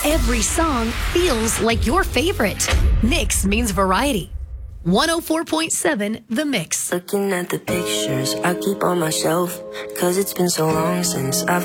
Every song feels like your favorite. Mix means variety. 104.7 The Mix. Looking at the pictures I keep on my shelf, 'cause it's been so long since I've